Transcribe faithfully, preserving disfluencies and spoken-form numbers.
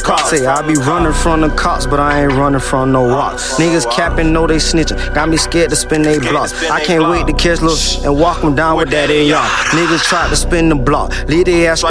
cops. Say I be running from the cops, but I ain't running from no rocks. Niggas capping, know they snitching. Got me scared to spin they blocks. I can't wait to catch look and walk them down with that A R. Niggas tried to spin the block, leave their ass